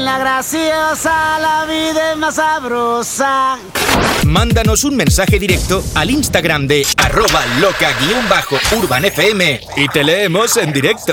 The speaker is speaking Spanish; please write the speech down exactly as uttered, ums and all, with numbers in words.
la graciosa, la vida es más sabrosa. Mándanos un mensaje directo al Instagram de arroba loca-urbanfm y te leemos en directo.